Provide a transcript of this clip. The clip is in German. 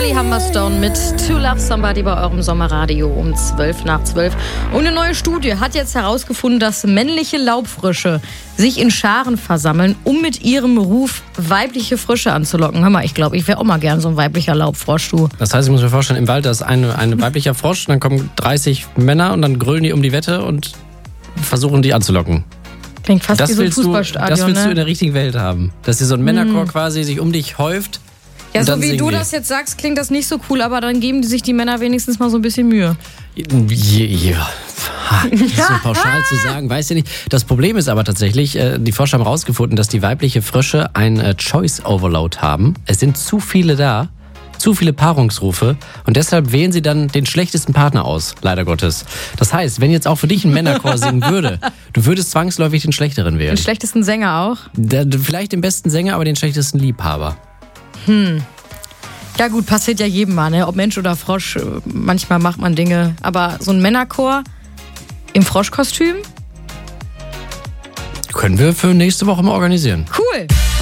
Charlie Humberstone mit To Love Somebody bei eurem Sommerradio um 11:12. Und eine neue Studie hat jetzt herausgefunden, dass männliche Laubfrösche sich in Scharen versammeln, um mit ihrem Ruf weibliche Frösche anzulocken. Hör mal, ich glaube, ich wäre auch mal gern so ein weiblicher Laubfrosch, du. Das heißt, ich muss mir vorstellen, im Wald da ist ein weiblicher Frosch, dann kommen 30 Männer und dann grölen die um die Wette und versuchen die anzulocken. Klingt fast wie so ein Fußballstadion. Das willst ne? du in der richtigen Welt haben. Dass dir so ein Männerchor quasi sich um dich häuft. Ja, und so dann wie du singen das jetzt sagst, klingt das nicht so cool, aber dann geben sich die Männer wenigstens mal so ein bisschen Mühe. Ja. Das so pauschal zu sagen, weiß ich nicht. Das Problem ist aber tatsächlich, die Forscher haben herausgefunden, dass die weibliche Frösche ein Choice Overload haben. Es sind zu viele da, zu viele Paarungsrufe und deshalb wählen sie dann den schlechtesten Partner aus, leider Gottes. Das heißt, wenn jetzt auch für dich ein Männerchor singen würde, du würdest zwangsläufig den schlechteren wählen. Den schlechtesten Sänger auch? Vielleicht den besten Sänger, aber den schlechtesten Liebhaber. Ja gut, passiert ja jedem mal, ne? Ob Mensch oder Frosch, manchmal macht man Dinge. Aber so ein Männerchor im Froschkostüm? Können wir für nächste Woche mal organisieren. Cool!